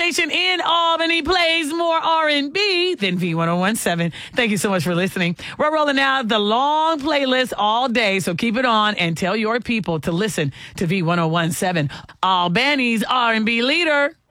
station in Albany plays more R&B than V1017. Thank you so much for listening. We're rolling out the long playlist all day, so keep it on and tell your people to listen to V1017, Albany's R&B leader.